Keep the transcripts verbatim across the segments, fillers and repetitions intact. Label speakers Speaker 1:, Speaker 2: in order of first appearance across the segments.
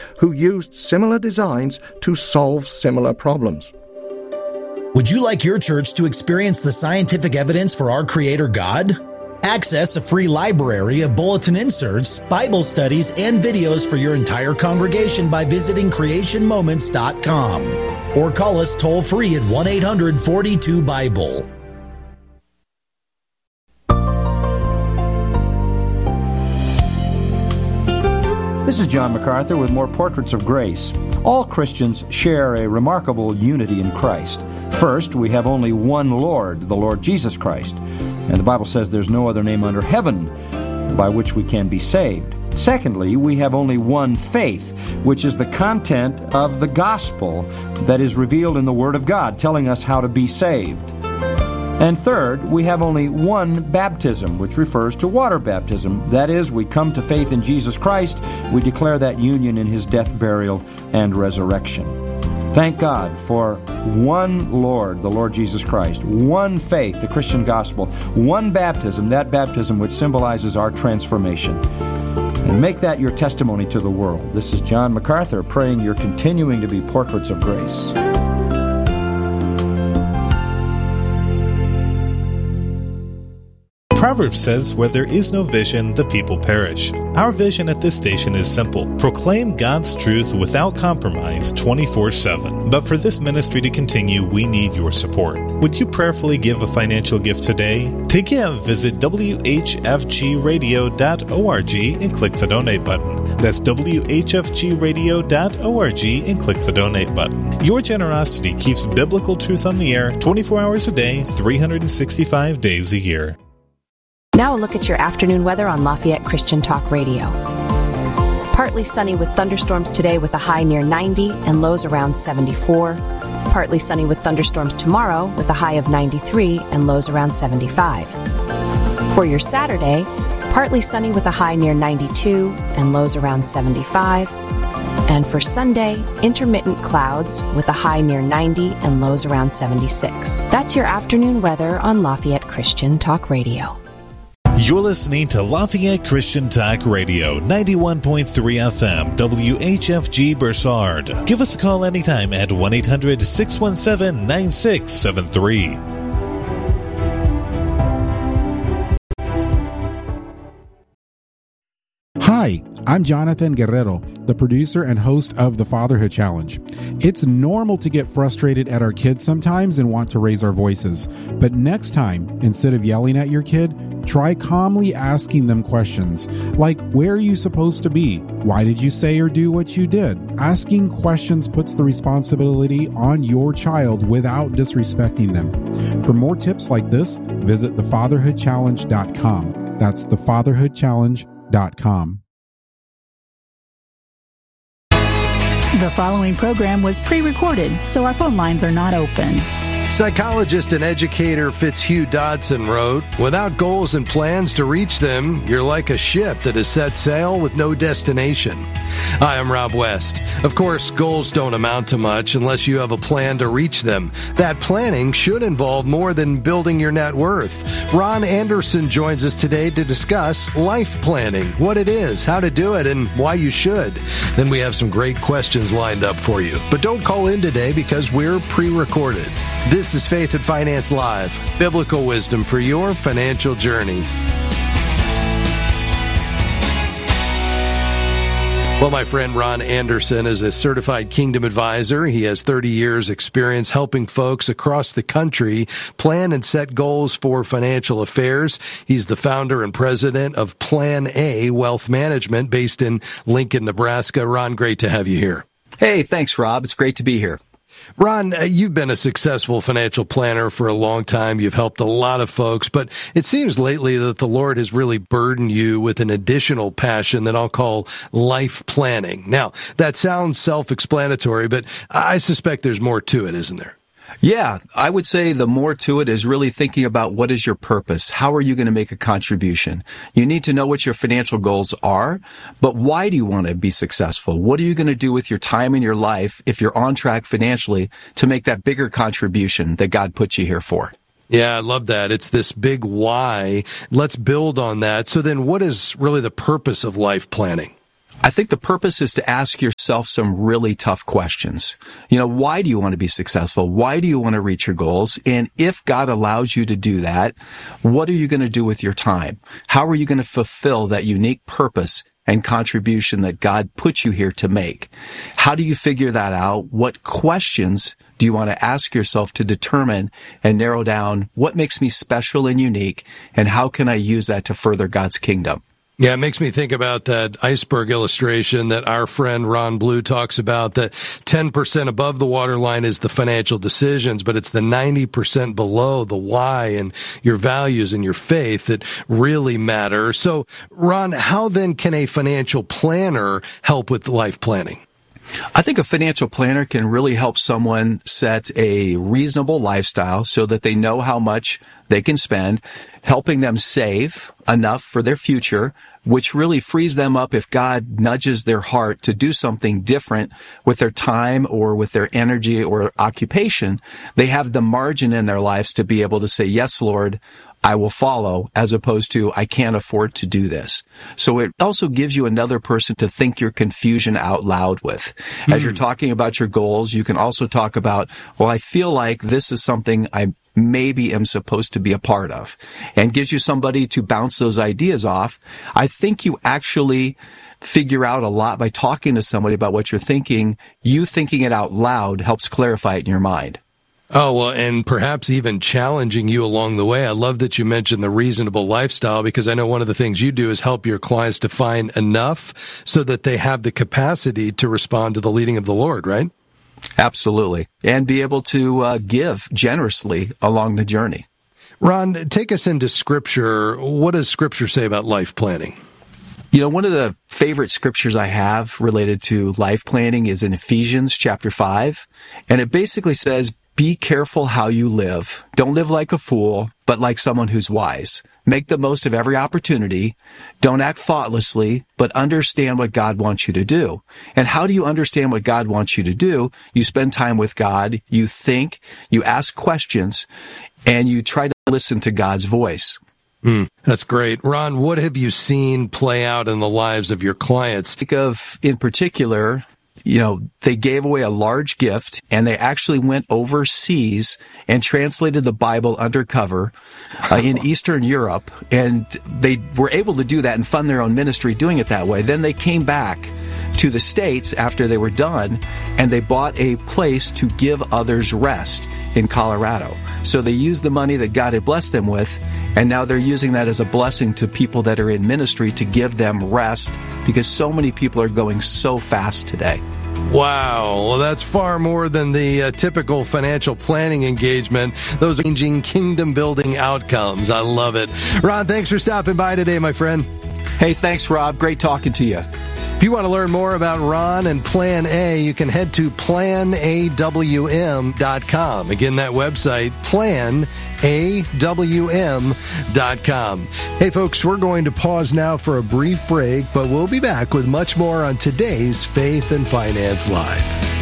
Speaker 1: who used similar designs to solve similar problems.
Speaker 2: Would you like your church to experience the scientific evidence for our Creator God? Access a free library of bulletin inserts, Bible studies, and videos for your entire congregation by visiting creation moments dot com. Or call us toll-free at one eight hundred forty-two Bible.
Speaker 3: This is John MacArthur with more Portraits of Grace. All Christians share a remarkable unity in Christ. First, we have only one Lord, the Lord Jesus Christ. And the Bible says there's no other name under heaven by which we can be saved. Secondly, we have only one faith, which is the content of the gospel that is revealed in the Word of God, telling us how to be saved. And third, we have only one baptism, which refers to water baptism. That is, we come to faith in Jesus Christ, we declare that union in His death, burial, and resurrection. Thank God for one Lord, the Lord Jesus Christ, one faith, the Christian gospel, one baptism, that baptism which symbolizes our transformation. And make that your testimony to the world. This is John MacArthur praying you're continuing to be portraits of grace.
Speaker 4: Proverbs says, where there is no vision, the people perish. Our vision at this station is simple. Proclaim God's truth without compromise twenty-four seven. But for this ministry to continue, we need your support. Would you prayerfully give a financial gift today? To give, visit w h f g radio dot org and click the donate button. That's w h f g radio dot org and click the donate button. Your generosity keeps biblical truth on the air twenty-four hours a day, three hundred sixty-five days a year.
Speaker 5: Now a look at your afternoon weather on Lafayette Christian Talk Radio. Partly sunny with thunderstorms today with a high near ninety and lows around seventy-four. Partly sunny with thunderstorms tomorrow with a high of ninety-three and lows around seventy-five. For your Saturday, partly sunny with a high near ninety-two and lows around seventy-five. And for Sunday, intermittent clouds with a high near ninety and lows around seventy-six. That's your afternoon weather on Lafayette Christian Talk Radio.
Speaker 4: You're listening to Lafayette Christian Talk Radio, ninety-one point three F M, W H F G Bursard. Give us a call anytime at one eight hundred six one seven nine six seven three.
Speaker 6: Hi, I'm Jonathan Guerrero, the producer and host of the Fatherhood Challenge. It's normal to get frustrated at our kids sometimes and want to raise our voices. But next time, instead of yelling at your kid, try calmly asking them questions like, where are you supposed to be? Why did you say or do what you did? Asking questions puts the responsibility on your child without disrespecting them. For more tips like this, visit the fatherhood challenge dot com. That's the fatherhood challenge dot com.
Speaker 7: The following program was pre-recorded, so our phone lines are not open.
Speaker 8: Psychologist and educator Fitzhugh Dodson wrote, without goals and plans to reach them, you're like a ship that has set sail with no destination. Hi, I'm Rob West. Of course, goals don't amount to much unless you have a plan to reach them. That planning should involve more than building your net worth. Ron Anderson joins us today to discuss life planning, what it is, how to do it, and why you should. Then we have some great questions lined up for you. But don't call in today because we're pre-recorded. This is Faith and Finance Live, biblical wisdom for your financial journey. Well, my friend Ron Anderson is a certified Kingdom advisor. He has thirty years experience helping folks across the country plan and set goals for financial affairs. He's the founder and president of Plan A Wealth Management based in Lincoln, Nebraska. Ron, great to have you here.
Speaker 9: Hey, thanks, Rob. It's great to be here.
Speaker 8: Ron, uh, you've been a successful financial planner for a long time. You've helped a lot of folks, but it seems lately that the Lord has really burdened you with an additional passion that I'll call life planning. Now, that sounds self-explanatory, but I suspect there's more to it, isn't there?
Speaker 9: Yeah, I would say the more to it is really thinking about what is your purpose? How are you going to make a contribution? You need to know what your financial goals are, but why do you want to be successful? What are you going to do with your time in your life if you're on track financially to make that bigger contribution that God put you here for?
Speaker 8: Yeah, I love that. It's this big why. Let's build on that. So then what is really the purpose of life planning?
Speaker 9: I think the purpose is to ask yourself some really tough questions. You know, why do you want to be successful? Why do you want to reach your goals? And if God allows you to do that, what are you going to do with your time? How are you going to fulfill that unique purpose and contribution that God put you here to make? How do you figure that out? What questions do you want to ask yourself to determine and narrow down what makes me special and unique, and how can I use that to further God's kingdom?
Speaker 8: Yeah, it makes me think about that iceberg illustration that our friend Ron Blue talks about, that ten percent above the waterline is the financial decisions, but it's the ninety percent below, the why and your values and your faith, that really matter. So, Ron, how then can a financial planner help with life planning?
Speaker 9: I think a financial planner can really help someone set a reasonable lifestyle so that they know how much they can spend, helping them save enough for their future, which really frees them up if God nudges their heart to do something different with their time or with their energy or occupation. They have the margin in their lives to be able to say, yes, Lord, I will follow, as opposed to, I can't afford to do this. So it also gives you another person to think your confusion out loud with. As mm. you're talking about your goals, you can also talk about, well, I feel like this is something I maybe am supposed to be a part of, and gives you somebody to bounce those ideas off. I think you actually figure out a lot by talking to somebody about what you're thinking. You thinking it out loud helps clarify it in your mind.
Speaker 8: Oh, well, and perhaps even challenging you along the way. I love that you mentioned the reasonable lifestyle, because I know one of the things you do is help your clients to find enough so that they have the capacity to respond to the leading of the Lord, right?
Speaker 9: Absolutely. And be able to uh, give generously along the journey.
Speaker 8: Ron, take us into Scripture. What does Scripture say about life planning?
Speaker 9: You know, one of the favorite scriptures I have related to life planning is in Ephesians chapter five. And it basically says, be careful how you live. Don't live like a fool, but like someone who's wise. Make the most of every opportunity. Don't act thoughtlessly, but understand what God wants you to do. And how do you understand what God wants you to do? You spend time with God, you think, you ask questions, and you try to listen to God's voice.
Speaker 8: Mm, that's great. Ron, what have you seen play out in the lives of your clients?
Speaker 9: Think of, in particular, you know, they gave away a large gift, and they actually went overseas and translated the Bible undercover uh, in Eastern Europe, and they were able to do that and fund their own ministry doing it that way. Then they came back to the States after they were done, and they bought a place to give others rest in Colorado. So they used the money that God had blessed them with, and now they're using that as a blessing to people that are in ministry to give them rest, because so many people are going so fast today.
Speaker 8: Wow. Well, that's far more than the uh, typical financial planning engagement. Those are changing kingdom-building outcomes. I love it. Ron, thanks for stopping by today, my friend.
Speaker 9: Hey, thanks, Rob. Great talking to you.
Speaker 8: If you want to learn more about Ron and Plan A, you can head to plan a w m dot com. Again, that website, plan a w m dot com. Hey, folks, we're going to pause now for a brief break, but we'll be back with much more on today's Faith and Finance Live.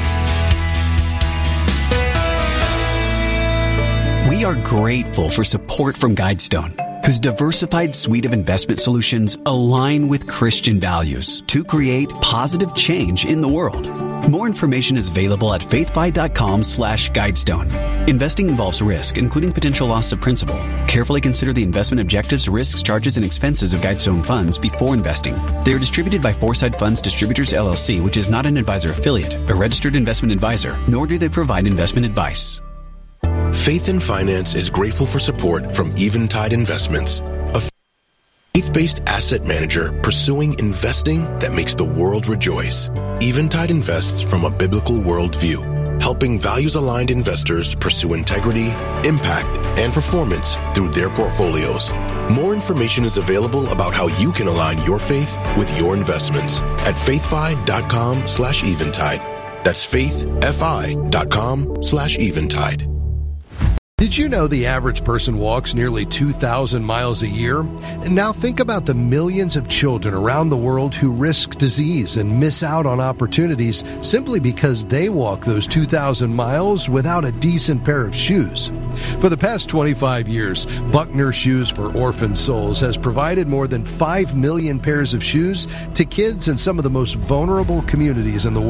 Speaker 10: We are grateful for support from Guidestone, whose diversified suite of investment solutions align with Christian values to create positive change in the world. More information is available at faithfi.com slash guidestone. Investing involves risk, including potential loss of principal. Carefully consider the investment objectives, risks, charges, and expenses of Guidestone funds before investing. They are distributed by Foresight Funds Distributors, L L C, which is not an advisor affiliate, a registered investment advisor, nor do they provide investment advice.
Speaker 11: Faith and Finance is grateful for support from Eventide Investments, a faith-based asset manager pursuing investing that makes the world rejoice. Eventide invests from a biblical worldview, helping values-aligned investors pursue integrity, impact, and performance through their portfolios. More information is available about how you can align your faith with your investments at faithfi.com slash eventide. That's faithfi.com slash eventide.
Speaker 8: Did you know the average person walks nearly two thousand miles a year? And now think about the millions of children around the world who risk disease and miss out on opportunities simply because they walk those two thousand miles without a decent pair of shoes. For the past twenty-five years, Buckner Shoes for Orphan Souls has provided more than five million pairs of shoes to kids in some of the most vulnerable communities in the world.